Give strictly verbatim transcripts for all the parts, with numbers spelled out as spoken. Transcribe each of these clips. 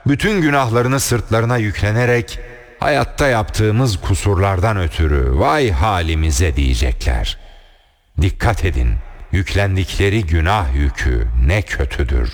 bütün günahlarını sırtlarına yüklenerek hayatta yaptığımız kusurlardan ötürü vay halimize diyecekler. Dikkat edin, yüklendikleri günah yükü ne kötüdür.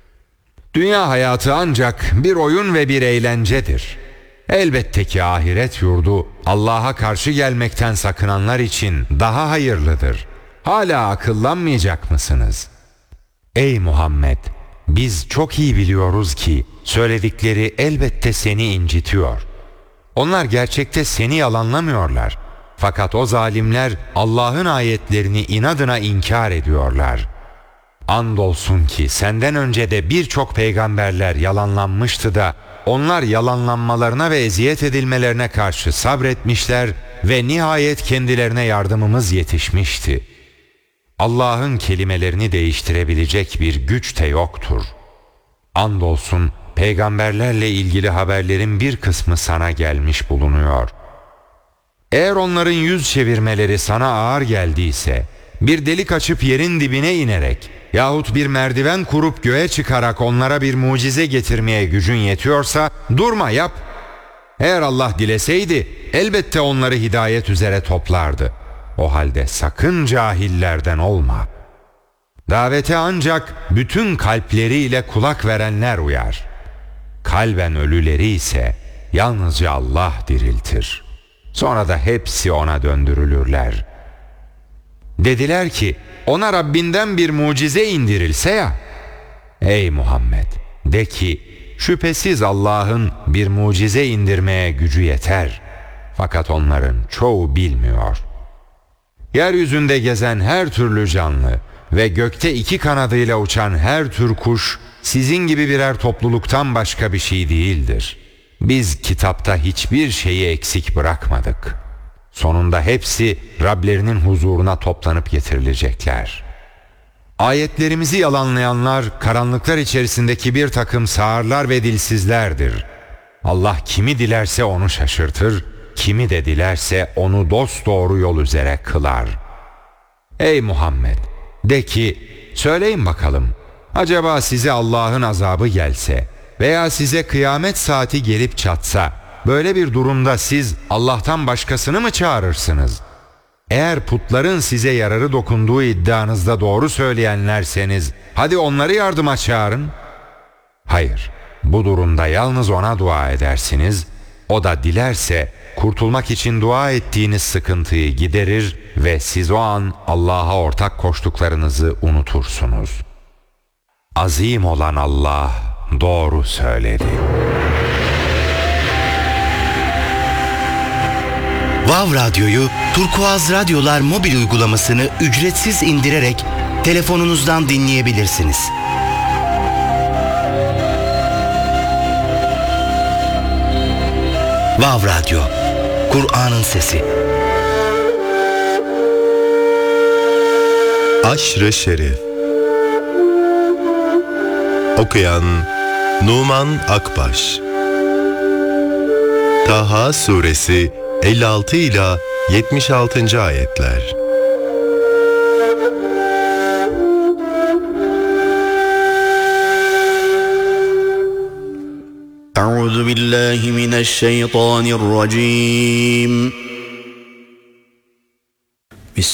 Dünya hayatı ancak bir oyun ve bir eğlencedir. Elbette ki ahiret yurdu Allah'a karşı gelmekten sakınanlar için daha hayırlıdır. Hala akıllanmayacak mısınız? Ey Muhammed! Biz çok iyi biliyoruz ki söyledikleri elbette seni incitiyor. Onlar gerçekte seni yalanlamıyorlar. Fakat o zalimler Allah'ın ayetlerini inadına inkar ediyorlar. Andolsun ki senden önce de birçok peygamberler yalanlanmıştı da onlar yalanlanmalarına ve eziyet edilmelerine karşı sabretmişler ve nihayet kendilerine yardımımız yetişmişti. Allah'ın kelimelerini değiştirebilecek bir güç de yoktur. Andolsun peygamberlerle ilgili haberlerin bir kısmı sana gelmiş bulunuyor. Eğer onların yüz çevirmeleri sana ağır geldiyse, bir delik açıp yerin dibine inerek yahut bir merdiven kurup göğe çıkarak onlara bir mucize getirmeye gücün yetiyorsa durma, yap. Eğer Allah dileseydi elbette onları hidayet üzere toplardı. O halde sakın cahillerden olma. Davete ancak bütün kalpleriyle kulak verenler uyar. Kalben ölüleri ise yalnızca Allah diriltir. Sonra da hepsi ona döndürülürler. Dediler ki ona Rabbinden bir mucize indirilse ya. Ey Muhammed, de ki şüphesiz Allah'ın bir mucize indirmeye gücü yeter. Fakat onların çoğu bilmiyor. Yeryüzünde gezen her türlü canlı ve gökte iki kanadıyla uçan her tür kuş sizin gibi birer topluluktan başka bir şey değildir. Biz kitapta hiçbir şeyi eksik bırakmadık. Sonunda hepsi Rablerinin huzuruna toplanıp getirilecekler. Ayetlerimizi yalanlayanlar karanlıklar içerisindeki bir takım sağırlar ve dilsizlerdir. Allah kimi dilerse onu şaşırtır, kimi de dilerse onu dosdoğru yol üzere kılar. Ey Muhammed! De ki, söyleyin bakalım, acaba size Allah'ın azabı gelse veya size kıyamet saati gelip çatsa, böyle bir durumda siz Allah'tan başkasını mı çağırırsınız? Eğer putların size yararı dokunduğu iddianızda doğru söyleyenlerseniz, hadi onları yardıma çağırın. Hayır, bu durumda yalnız ona dua edersiniz, o da dilerse kurtulmak için dua ettiğiniz sıkıntıyı giderir ve siz o an Allah'a ortak koştuklarınızı unutursunuz. Azim olan Allah doğru söyledi. Vav Radyo'yu Turkuaz Radyolar mobil uygulamasını ücretsiz indirerek telefonunuzdan dinleyebilirsiniz. Vav Radyo, Kur'an'ın sesi. Aşr-ı Şerif. Okuyan Numan Akbaş. Taha Suresi elli altı ila yetmiş altıncı ayetler. Euzu billahi mineşşeytanirracim.